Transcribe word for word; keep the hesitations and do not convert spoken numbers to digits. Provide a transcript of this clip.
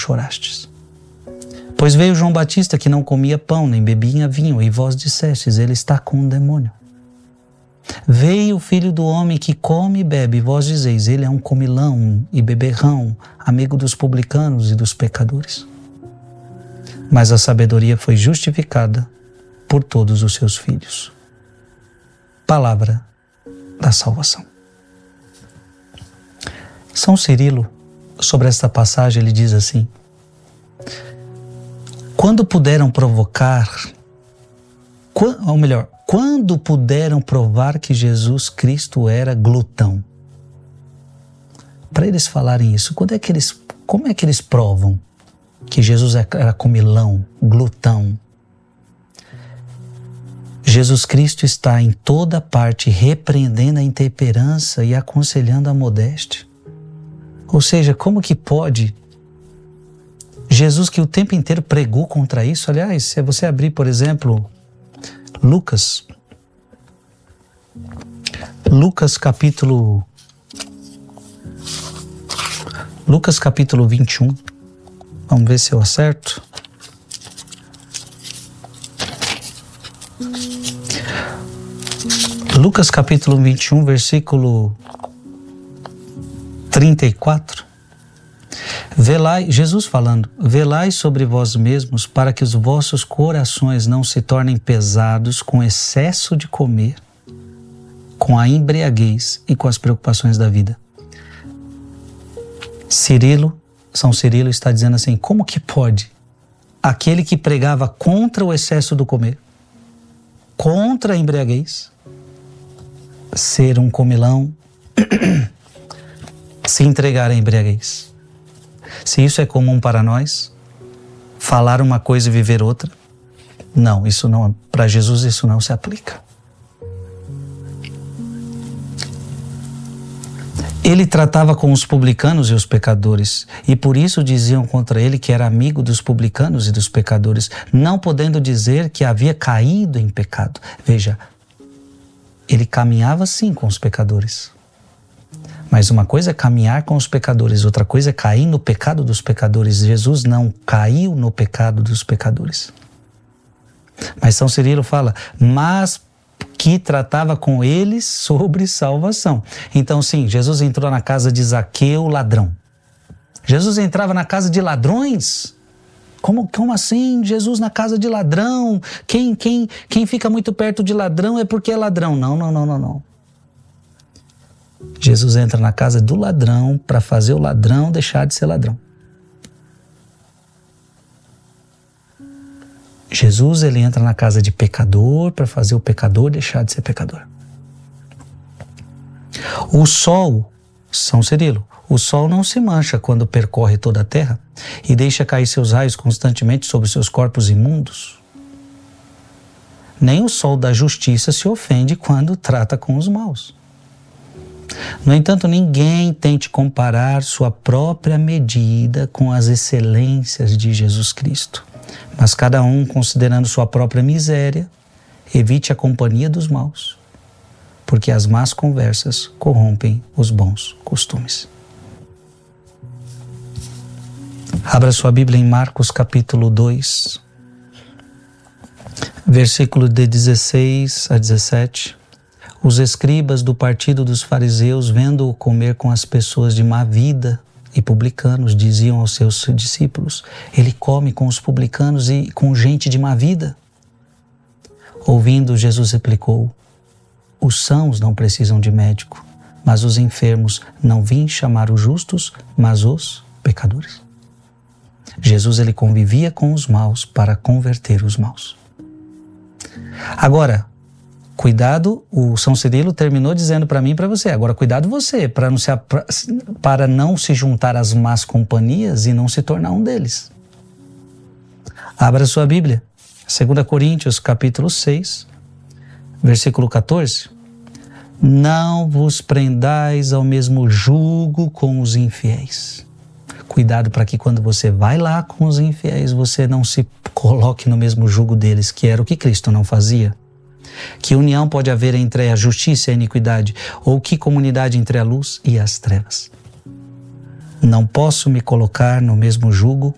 chorastes. Pois veio João Batista, que não comia pão, nem bebia vinho, e vós dissestes, ele está com um demônio. Veio o Filho do Homem, que come e bebe, e vós dizeis, ele é um comilão e beberrão, amigo dos publicanos e dos pecadores. Mas a sabedoria foi justificada por todos os seus filhos. Palavra da salvação. São Cirilo, sobre esta passagem, ele diz assim: quando puderam provocar, ou melhor, quando puderam provar que Jesus Cristo era glutão? Para eles falarem isso, quando é que eles, como é que eles provam que Jesus era comilão, glutão? Jesus Cristo está em toda parte repreendendo a intemperança e aconselhando a modéstia. Ou seja, como que pode Jesus, que o tempo inteiro pregou contra isso? Aliás, se você abrir, por exemplo, Lucas, Lucas capítulo, Lucas capítulo vinte e um, vamos ver se eu acerto. Lucas capítulo vinte e um, versículo trinta e quatro. Velai, Jesus falando, velai sobre vós mesmos para que os vossos corações não se tornem pesados com excesso de comer, com a embriaguez e com as preocupações da vida. Cirilo, São Cirilo está dizendo assim, como que pode aquele que pregava contra o excesso do comer, contra a embriaguez, ser um comilão, se entregar à embriaguez? Se isso é comum para nós, falar uma coisa e viver outra, não, isso não, para Jesus isso não se aplica. Ele tratava com os publicanos e os pecadores, e por isso diziam contra ele que era amigo dos publicanos e dos pecadores, não podendo dizer que havia caído em pecado. Veja, ele caminhava sim com os pecadores. Mas uma coisa é caminhar com os pecadores, outra coisa é cair no pecado dos pecadores. Jesus não caiu no pecado dos pecadores. Mas São Cirilo fala, mas que tratava com eles sobre salvação. Então sim, Jesus entrou na casa de Zaqueu, ladrão. Jesus entrava na casa de ladrões? Como, como assim? Jesus na casa de ladrão? Quem, quem, quem fica muito perto de ladrão é porque é ladrão. Não, não, não, não, não. Jesus entra na casa do ladrão para fazer o ladrão deixar de ser ladrão. Jesus, ele entra na casa de pecador para fazer o pecador deixar de ser pecador. O sol, São Cirilo, o sol não se mancha quando percorre toda a terra e deixa cair seus raios constantemente sobre seus corpos imundos. Nem o sol da justiça se ofende quando trata com os maus. No entanto, ninguém tente comparar sua própria medida com as excelências de Jesus Cristo. Mas cada um, considerando sua própria miséria, evite a companhia dos maus, porque as más conversas corrompem os bons costumes. Abra sua Bíblia em Marcos capítulo dois, versículo de dezesseis a dezessete. Os escribas do partido dos fariseus, vendo-o comer com as pessoas de má vida e publicanos, diziam aos seus discípulos, ele come com os publicanos e com gente de má vida. Ouvindo, Jesus replicou, os sãos não precisam de médico, mas os enfermos. Não vim chamar os justos, mas os pecadores. Jesus, ele convivia com os maus para converter os maus. Agora, cuidado, o São Cirilo terminou dizendo para mim e para você, agora cuidado você, para não, se, para não se juntar às más companhias e não se tornar um deles. Abra sua Bíblia, dois Coríntios capítulo seis, versículo catorze. Não vos prendais ao mesmo jugo com os infiéis. Cuidado para que quando você vai lá com os infiéis, você não se coloque no mesmo jugo deles, que era o que Cristo não fazia. Que união pode haver entre a justiça e a iniquidade? Ou que comunidade entre a luz e as trevas? Não posso me colocar no mesmo jugo